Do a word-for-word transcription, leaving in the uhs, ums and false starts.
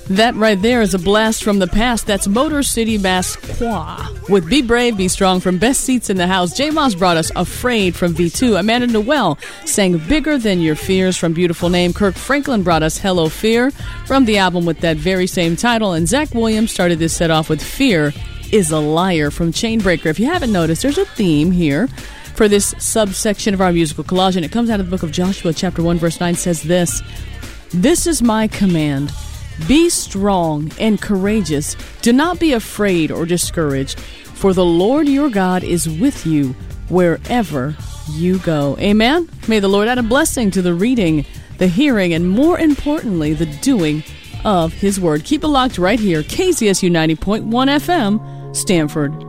That right there is a blast from the past. That's Motor City Masquerade with Be Brave, Be Strong from Best Seats in the House. J. Moss brought us Afraid from V two. Amanda Noel sang Bigger Than Your Fears from Beautiful Name. Kirk Franklin brought us Hello Fear from the album with that very same title. And Zach Williams started this set off with Fear is a Liar from Chainbreaker. If you haven't noticed, there's a theme here for this subsection of our musical collage, and it comes out of the book of Joshua, chapter one, verse nine, says this: This is my command. Be strong and courageous. Do not be afraid or discouraged, for the Lord your God is with you wherever you go. Amen? May the Lord add a blessing to the reading, the hearing, and more importantly, the doing of His Word. Keep it locked right here, K Z S U ninety point one F M, Stanford.